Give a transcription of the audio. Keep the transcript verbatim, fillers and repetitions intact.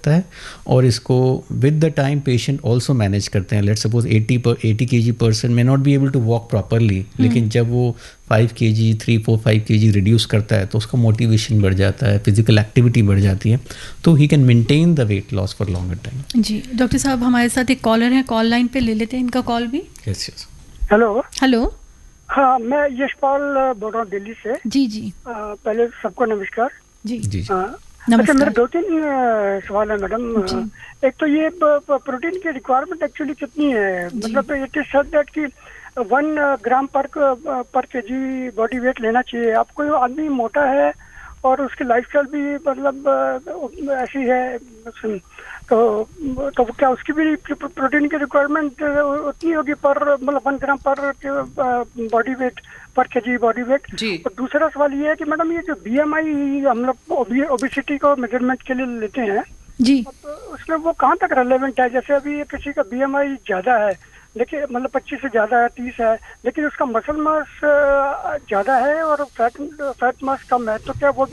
सकता है और इसको with the time patient also manage करते हैं. लेट सपोज एटी पर एटी के जी person may not be able to walk properly, लेकिन जब वो फाइव के जी थ्री फोर फाइव के जी रिड्यूस करता है तो उसका मोटिवेशन बढ़ जाता है, फिजिकल एक्टिविटी बढ़ जाती है, तो he can maintain the weight loss for longer time. Ji doctor साहब, हमारे साथ एक कॉलर है, कॉल लाइन पे ले लेते हैं इनका कॉल भी. Yes yes. हेलो. हेलो. हाँ, मैं यशपाल बोल रहा हूँ दिल्ली से. जी जी. आ, पहले सबको नमस्कार. जी जी. अच्छा, मेरे दो तीन सवाल है मैडम. एक तो ये प्रोटीन की रिक्वायरमेंट एक्चुअली कितनी है? मतलब इट इज सेड दैट कि वन ग्राम पर पर के जी बॉडी वेट लेना चाहिए. आप कोई आदमी मोटा है और उसकी लाइफस्टाइल भी मतलब ऐसी है, तो तो क्या उसकी भी प्रोटीन की रिक्वायरमेंट उतनी होगी पर मतलब वन ग्राम पर बॉडी वेट पर के जी बॉडी वेट? और दूसरा सवाल ये है कि मैडम ये जो बी एम आई हम लोग ओबेसिटी को मेजरमेंट के लिए लेते हैं जी, तो उसमें वो कहाँ तक रेलेवेंट है? जैसे अभी किसी का बी एम आई ज़्यादा है, लेकिन मतलब पच्चीस से ज़्यादा है, तीस है, लेकिन उसका मसल मास ज़्यादा है और फैट फैट मास कम है, तो क्या वो